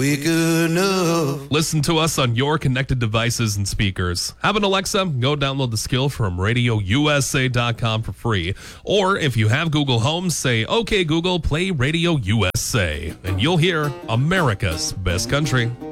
Quick enough. Listen to us on your connected devices and speakers. Have an Alexa? Go download the skill from RadioUSA.com for free. Or if you have Google Home, say, "Okay, Google, play Radio USA," and you'll hear America's Best Country.